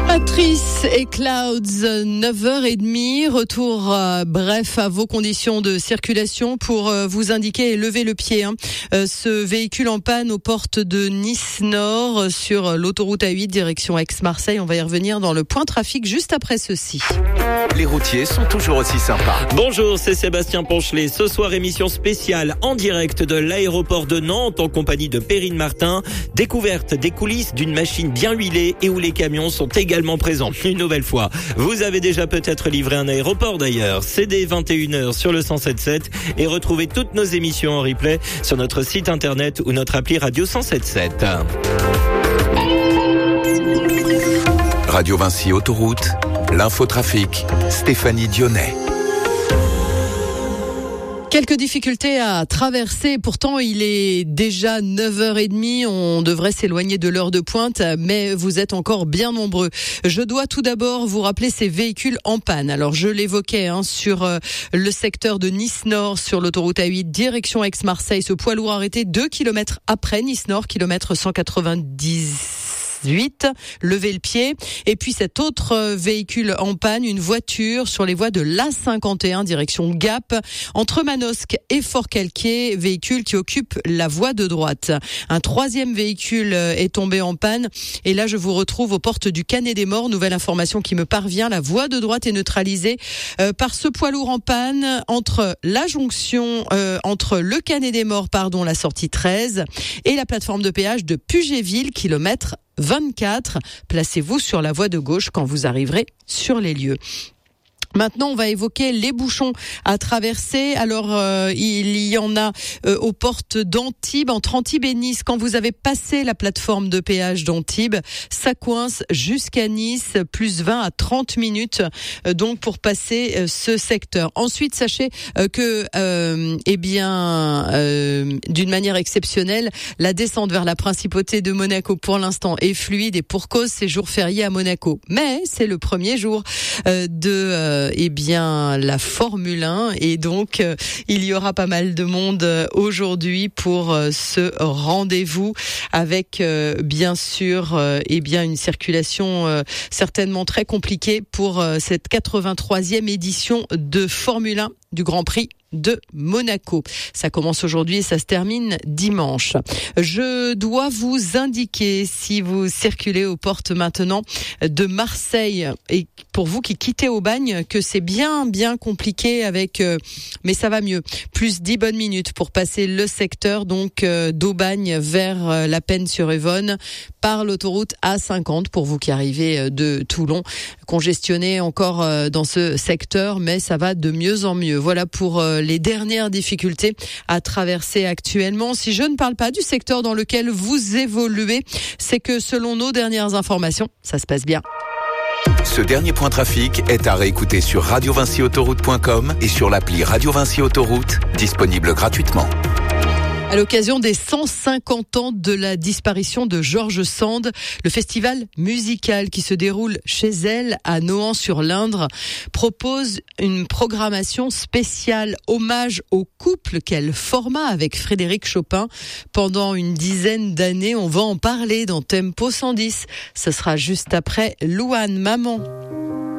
Patrice et Clouds, 9h30, retour bref à vos conditions de circulation pour vous indiquer et lever le pied. Ce véhicule en panne aux portes de Nice Nord sur l'autoroute A8 direction Aix-Marseille. On va y revenir dans le point trafic juste après ceci. Les routiers sont toujours aussi sympas. Bonjour, c'est Sébastien Ponchelet. Ce soir, émission spéciale en direct de l'aéroport de Nantes en compagnie de Perrine Martin. Découverte des coulisses d'une machine bien huilée et où les camions sont également présents. Une nouvelle fois, vous avez déjà peut-être livré un aéroport d'ailleurs. C'est dès 21h sur le 107.7 et retrouvez toutes nos émissions en replay sur notre site internet ou notre appli Radio 107.7. Radio Vinci Autoroute, l'infotrafic, Stéphanie Dionnet. Quelques difficultés à traverser, pourtant il est déjà 9h30, on devrait s'éloigner de l'heure de pointe, mais vous êtes encore bien nombreux. Je dois tout d'abord vous rappeler ces véhicules en panne. Alors je l'évoquais sur le secteur de Nice Nord, sur l'autoroute A8, direction Aix-Marseille, ce poids lourd arrêté 2 km après Nice Nord, kilomètre 198, levez le pied. Et puis cet autre véhicule en panne, une voiture sur les voies de l'A51 direction Gap, entre Manosque et Fort-Calquier, véhicule qui occupe la voie de droite. Un troisième véhicule est tombé en panne et là je vous retrouve aux portes du Canet des Morts. Nouvelle information qui me parvient, la voie de droite est neutralisée par ce poids lourd en panne entre la jonction, entre le Canet des Morts, la sortie 13 et la plateforme de péage de Pugéville, kilomètre 24. Placez-vous sur la voie de gauche quand vous arriverez sur les lieux. Maintenant, on va évoquer les bouchons à traverser. Alors, il y en a aux portes d'Antibes, entre Antibes et Nice. Quand vous avez passé la plateforme de péage d'Antibes, ça coince jusqu'à Nice, plus 20 à 30 minutes, donc pour passer ce secteur. Ensuite, sachez que, d'une manière exceptionnelle, la descente vers la principauté de Monaco, pour l'instant, est fluide et pour cause, c'est jour férié à Monaco. Mais c'est le premier jour de la Formule 1 et donc il y aura pas mal de monde aujourd'hui pour ce rendez-vous avec bien sûr une circulation certainement très compliquée pour cette 83e édition de Formule 1 du Grand Prix de Monaco. Ça commence aujourd'hui et ça se termine dimanche. Je dois vous indiquer, si vous circulez aux portes maintenant de Marseille et pour vous qui quittez Aubagne, que c'est bien compliqué avec, mais ça va mieux. Plus 10 bonnes minutes pour passer le secteur donc d'Aubagne vers La Penne-sur-Yvonne par l'autoroute A50 pour vous qui arrivez de Toulon. Congestionné encore dans ce secteur, mais ça va de mieux en mieux. Voilà pour les dernières difficultés à traverser actuellement. Si je ne parle pas du secteur dans lequel vous évoluez, c'est que selon nos dernières informations, ça se passe bien. Ce dernier point trafic est à réécouter sur radiovinciautoroute.com et sur l'appli Radio Vinci Autoroute, disponible gratuitement. À l'occasion des 150 ans de la disparition de George Sand, le festival musical qui se déroule chez elle à Nohant-sur-l'Indre propose une programmation spéciale hommage au couple qu'elle forma avec Frédéric Chopin pendant une dizaine d'années. On va en parler dans Tempo 110. Ce sera juste après Louane, Maman.